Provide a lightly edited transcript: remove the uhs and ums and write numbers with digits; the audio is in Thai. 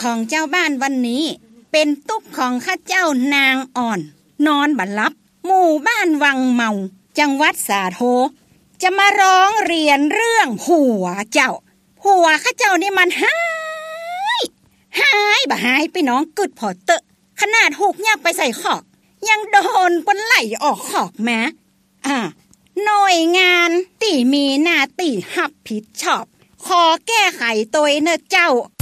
ของเจ้าบ้านวันนี้เป็นตุ๊กของข้าเจ้านางอ่อนนอนบัดลับหมู่บ้านวังเมาจังหวัดสาโทจะมาร้องเรียนเรื่องผัวเจ้าผัวข้าเจ้านี่มันหายบ่หายไปน้องกึดพอเตอะขนาดหูกยักไปใส่ขอกยังโดนกวนไหลออกขอกแม้หน่วยงานตีมีหน้าตีหับผิดชอบขอแก้ไขตัวเนอะเจ้า